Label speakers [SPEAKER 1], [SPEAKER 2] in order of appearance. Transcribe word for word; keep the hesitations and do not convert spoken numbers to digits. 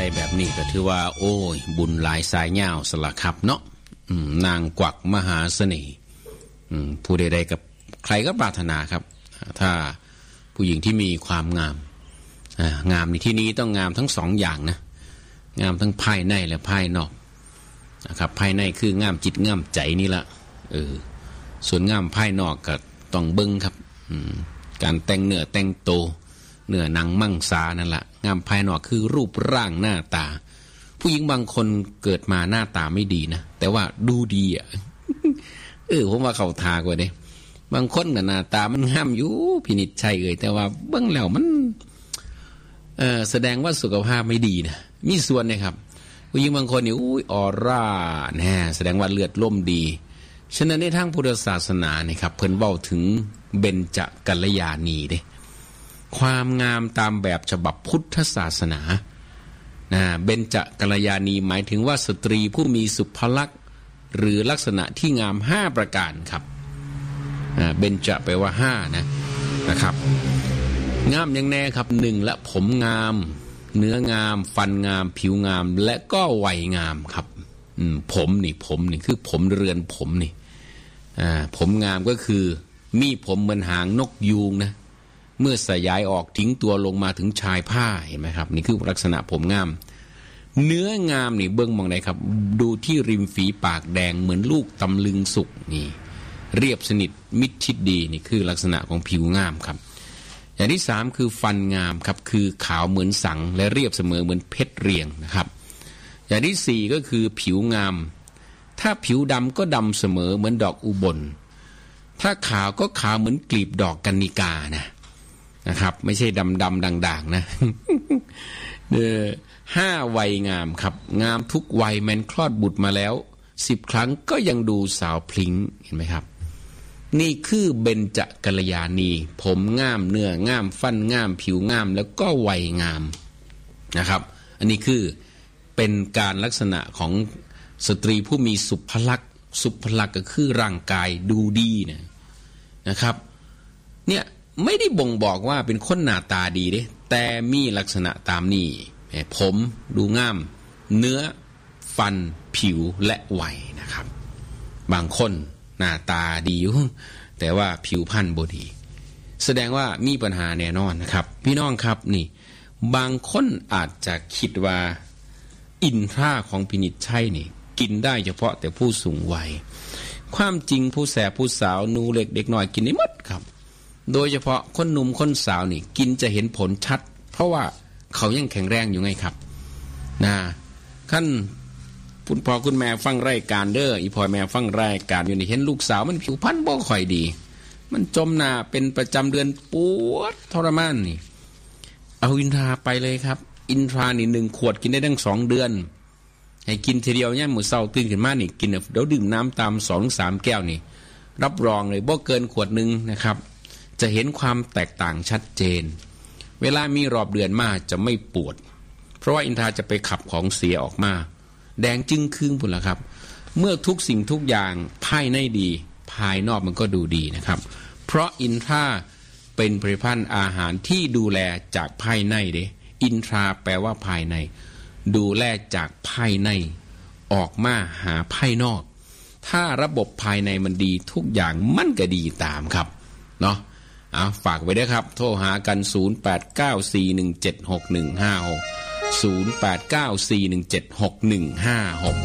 [SPEAKER 1] ได้แบบนี้ก็ถือว่าโอ้ยบุญหลายสายยาวสละครับเนาะนางกวักมหาเสน่ห์ผู้ใดๆกับใครก็ปรารถนาครับถ้าผู้หญิงที่มีความงามงามในที่นี้ต้องงามทั้งสองอย่างนะงามทั้งภายในและภายนอกนะครับภายในคืองามจิตงามใจนี่ละเออส่วนงามภายนอกก็ต้องเบิ่งครับการแต่งเนื้อแต่งตัวเนื้อหนังมังสานั่นแหละงามภายนอกคือรูปร่างหน้าตาผู้หญิงบางคนเกิดมาหน้าตาไม่ดีนะแต่ว่าดูดีอ่ะ เออผมว่าเขาทากว่าเด้บางคนกับหน้าตามันงามอยู่พินิจชัยเอ่ยแต่ว่าเบิ่งแล้วมันเออแสดงว่าสุขภาพไม่ดีนะมีส่วนนะครับผู้หญิงบางคนนี่อุ้ยออร่าแน่แสดงว่าเลือดล่มดีฉะนั้นในทางพุทธศาสนาเนี่ยครับเพิ่นเว้าถึงเบญจกัลยาณีเด้ความงามตามแบบฉบับพุทธศาสนานะเบญจกัลยาณีหมายถึงว่าสตรีผู้มีสุภลักษณ์หรือลักษณะที่งามห้าประการครับเบญจแปลว่าห้านะนะครับงามอย่างแน่ครับหนึ่งละผมงามเนื้องามฟันงามผิวงามและก็วัยงามครับผมนี่ผมนี่คือผมเรือนผมนี่ผมงามก็คือมีผมเหมือนหางนกยูงนะเมื่อสยายออกทิ้งตัวลงมาถึงชายผ้าเห็นไหมครับนี่คือลักษณะผมงามเนื้องามนี่เบื้องมองไหนครับดูที่ริมฝีปากแดงเหมือนลูกตำลึงสุกนี่เรียบสนิทมิดชิดดีนี่คือลักษณะของผิวงามครับอย่างที่สามคือฟันงามครับคือขาวเหมือนสังและเรียบเสมอเหมือนเพชรเรียงนะครับอย่างที่สี่ก็คือผิวงามถ้าผิวดำก็ดำเสมอเหมือนดอกอุบลถ้าขาวก็ขาวเหมือนกลีบดอกกัญญิกานะนะครับไม่ใช่ดำดำด่างๆนะเออห้าวัยงามครับงามทุกวัยแม้นคลอดบุตรมาแล้วสิบครั้งก็ยังดูสาวพลิ้งเห็นไหมครับนี่คือเบญจกัลยาณีผมงามเนื้องามฟันงามผิวงามแล้วก็วัยงามนะครับอันนี้คือเป็นการลักษณะของสตรีผู้มีสุภลักษณ์สุภลักษณ์ก็คือร่างกายดูดีนะนะครับเนี่ยไม่ได้บ่งบอกว่าเป็นคนหน้าตาดีเด้แต่มีลักษณะตามนี้ผมดูงามเนื้อฟันผิวและวัยนะครับบางคนหน้าตาดีอยู่แต่ว่าผิวพรรณบ่ดีแสดงว่ามีปัญหาแน่นอนนะครับพี่น้องครับนี่บางคนอาจจะคิดว่าอินทราของพินิจชัยนี่กินได้เฉพาะแต่ผู้สูงวัยความจริงผู้แสบผู้สาวหนูเล็กเด็กน้อยกินได้หมดครับโดยเฉพาะคนหนุ่มคนสาวนี่กินจะเห็นผลชัดเพราะว่าเขายังแข็งแรงอยู่ไงครับนะขั้นคุณพ่อคุณแม่ฟังรายการเด้ออีพ่อแม่ฟังรายการอยู่นี่เห็นลูกสาวมันผิวพรรณบ่ค่อยดีมันจมหน้าเป็นประจำเดือนปวดทรมานนี่เอาอินทราไปเลยครับอินทรานี่หนึ่งขวดกินได้ตั้งสองเดือนให้กินทีเดียวเนี่ยมื้อเช้าตื่นขึ้นมานี่กินเดี๋ยวดื่มน้ำตามสองถึงสามแก้วนี่รับรองเลยบ่เกินขวดนึงนะครับจะเห็นความแตกต่างชัดเจนเวลามีรอบเดือนมาจะไม่ปวดเพราะว่าอินทราจะไปขับของเสียออกมาแดงจึ้งครึ่งพุ่นละครับเมื่อทุกสิ่งทุกอย่างภายในดีภายนอกมันก็ดูดีนะครับเพราะอินทราเป็นผลิตภัณฑ์อาหารที่ดูแลจากภายในเด้อินทราแปลว่าภายในดูแลจากภายในออกมาหาภายนอกถ้าระบบภายในมันดีทุกอย่างมันก็ดีตามครับเนาะเอาฝากไว้ด้วยครับโทรหากันศูนย์ แปด เก้า สี่ หนึ่ง เจ็ด หก หนึ่ง ห้า หก ศูนย์ แปด เก้า สี่ หนึ่ง เจ็ด หก หนึ่ง ห้า หก